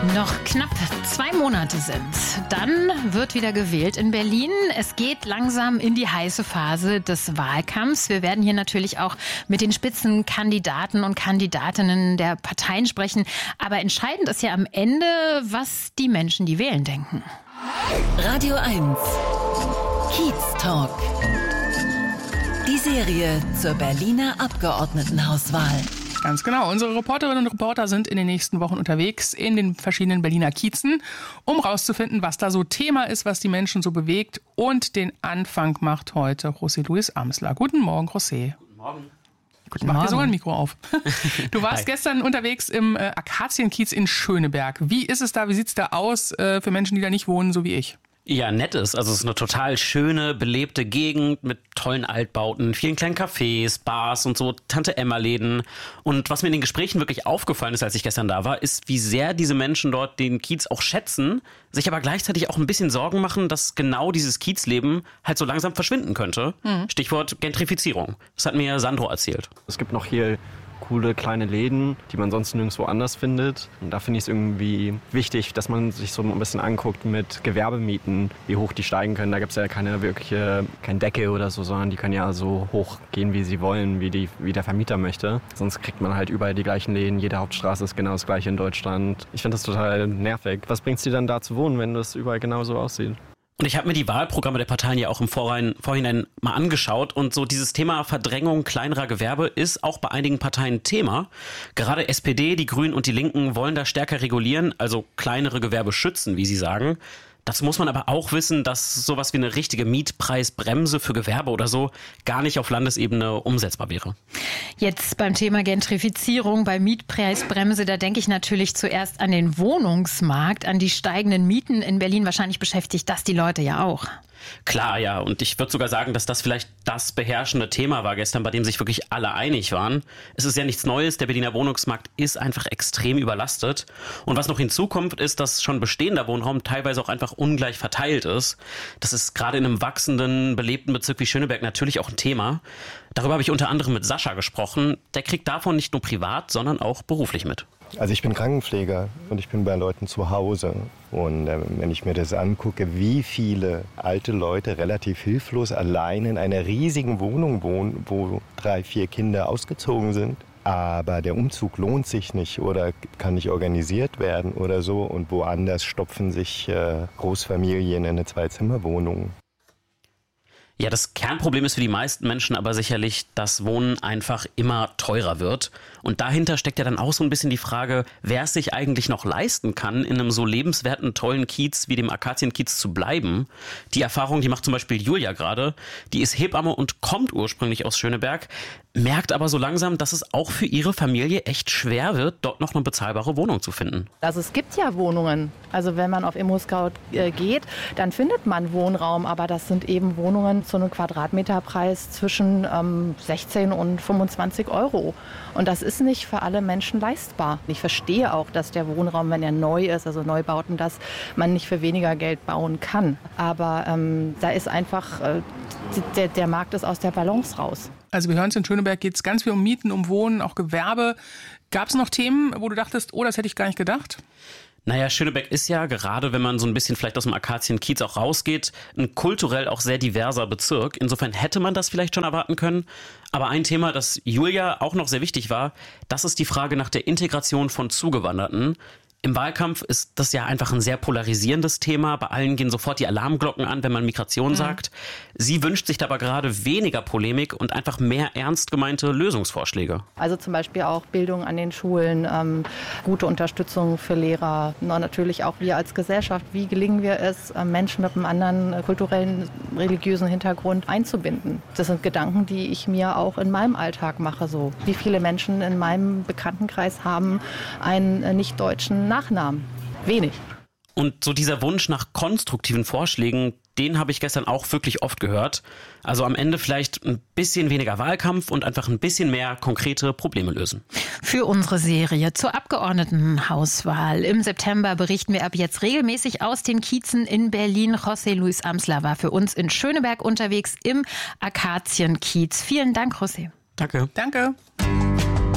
Noch knapp 2 Monate sind. Dann wird wieder gewählt in Berlin. Es geht langsam in die heiße Phase des Wahlkampfs. Wir werden hier natürlich auch mit den Spitzenkandidaten und Kandidatinnen der Parteien sprechen. Aber entscheidend ist ja am Ende, was die Menschen, die wählen, denken. Radio 1 Kiez Talk. Die Serie zur Berliner Abgeordnetenhauswahl. Ganz genau. Unsere Reporterinnen und Reporter sind in den nächsten Wochen unterwegs in den verschiedenen Berliner Kiezen, um rauszufinden, was da so Thema ist, was die Menschen so bewegt. Und den Anfang macht heute José Luis Amsler. Guten Morgen, José. Guten Morgen. Ich mach dir so ein Mikro auf. Du warst gestern unterwegs im Akazienkiez in Schöneberg. Wie ist es da? Wie sieht es da aus für Menschen, die da nicht wohnen, so wie ich? Ja, nett ist. Also es ist eine total schöne, belebte Gegend mit tollen Altbauten, vielen kleinen Cafés, Bars und so, Tante-Emma-Läden. Und was mir in den Gesprächen wirklich aufgefallen ist, als ich gestern da war, ist, wie sehr diese Menschen dort den Kiez auch schätzen, sich aber gleichzeitig auch ein bisschen Sorgen machen, dass genau dieses Kiezleben halt so langsam verschwinden könnte. Stichwort Gentrifizierung. Das hat mir Sandro erzählt. Es gibt noch hier coole kleine Läden, die man sonst nirgendwo anders findet. Und da finde ich es irgendwie wichtig, dass man sich so ein bisschen anguckt mit Gewerbemieten, wie hoch die steigen können. Da gibt es ja kein Deckel oder so, sondern die können ja so hoch gehen, wie sie wollen, wie der Vermieter möchte. Sonst kriegt man halt überall die gleichen Läden. Jede Hauptstraße ist genau das gleiche in Deutschland. Ich finde das total nervig. Was bringt es dir dann da zu wohnen, wenn das überall genauso aussieht? Und ich habe mir die Wahlprogramme der Parteien ja auch im Vorhinein mal angeschaut und so dieses Thema Verdrängung kleinerer Gewerbe ist auch bei einigen Parteien Thema. Gerade SPD, die Grünen und die Linken wollen da stärker regulieren, also kleinere Gewerbe schützen, wie sie sagen. Dazu muss man aber auch wissen, dass sowas wie eine richtige Mietpreisbremse für Gewerbe oder so gar nicht auf Landesebene umsetzbar wäre. Jetzt beim Thema Gentrifizierung, bei Mietpreisbremse, da denke ich natürlich zuerst an den Wohnungsmarkt, an die steigenden Mieten in Berlin. Wahrscheinlich beschäftigt das die Leute ja auch. Klar, ja. Und ich würde sogar sagen, dass das vielleicht das beherrschende Thema war gestern, bei dem sich wirklich alle einig waren. Es ist ja nichts Neues. Der Berliner Wohnungsmarkt ist einfach extrem überlastet. Und was noch hinzukommt, ist, dass schon bestehender Wohnraum teilweise auch einfach ungleich verteilt ist. Das ist gerade in einem wachsenden, belebten Bezirk wie Schöneberg natürlich auch ein Thema. Darüber habe ich unter anderem mit Sascha gesprochen. Der kriegt davon nicht nur privat, sondern auch beruflich mit. Also ich bin Krankenpfleger und ich bin bei Leuten zu Hause. Und wenn ich mir das angucke, wie viele alte Leute relativ hilflos allein in einer riesigen Wohnung wohnen, wo 3, 4 Kinder ausgezogen sind, aber der Umzug lohnt sich nicht oder kann nicht organisiert werden oder so. Und woanders stopfen sich Großfamilien in eine 2-Zimmer-Wohnung. Ja, das Kernproblem ist für die meisten Menschen aber sicherlich, dass Wohnen einfach immer teurer wird. Und dahinter steckt ja dann auch so ein bisschen die Frage, wer es sich eigentlich noch leisten kann, in einem so lebenswerten, tollen Kiez wie dem Akazienkiez zu bleiben. Die Erfahrung, die macht zum Beispiel Julia gerade. Die ist Hebamme und kommt ursprünglich aus Schöneberg, merkt aber so langsam, dass es auch für ihre Familie echt schwer wird, dort noch eine bezahlbare Wohnung zu finden. Also es gibt ja Wohnungen. Also wenn man auf ImmoScout geht, dann findet man Wohnraum. Aber das sind eben Wohnungen zu einem Quadratmeterpreis zwischen 16 und 25 Euro. Und das ist nicht für alle Menschen leistbar. Ich verstehe auch, dass der Wohnraum, wenn er neu ist, also Neubauten, dass man nicht für weniger Geld bauen kann. Aber da ist einfach, der Markt ist aus der Balance raus. Also wir hören es, in Schöneberg geht es ganz viel um Mieten, um Wohnen, auch Gewerbe. Gab es noch Themen, wo du dachtest, oh, das hätte ich gar nicht gedacht? Naja, Schöneberg ist ja, gerade wenn man so ein bisschen vielleicht aus dem Akazienkiez auch rausgeht, ein kulturell auch sehr diverser Bezirk. Insofern hätte man das vielleicht schon erwarten können. Aber ein Thema, das Julia auch noch sehr wichtig war, das ist die Frage nach der Integration von Zugewanderten. Im Wahlkampf ist das ja einfach ein sehr polarisierendes Thema. Bei allen gehen sofort die Alarmglocken an, wenn man Migration sagt. Sie wünscht sich aber gerade weniger Polemik und einfach mehr ernst gemeinte Lösungsvorschläge. Also zum Beispiel auch Bildung an den Schulen, gute Unterstützung für Lehrer. Und natürlich auch wir als Gesellschaft. Wie gelingen wir es, Menschen mit einem anderen kulturellen, religiösen Hintergrund einzubinden? Das sind Gedanken, die ich mir auch in meinem Alltag mache. So. Wie viele Menschen in meinem Bekanntenkreis haben einen nicht-deutschen Nachnamen? Wenig. Und so dieser Wunsch nach konstruktiven Vorschlägen, den habe ich gestern auch wirklich oft gehört. Also am Ende vielleicht ein bisschen weniger Wahlkampf und einfach ein bisschen mehr konkrete Probleme lösen. Für unsere Serie zur Abgeordnetenhauswahl im September berichten wir ab jetzt regelmäßig aus den Kiezen in Berlin. José Luis Amsler war für uns in Schöneberg unterwegs im Akazienkiez. Vielen Dank, José. Danke. Danke.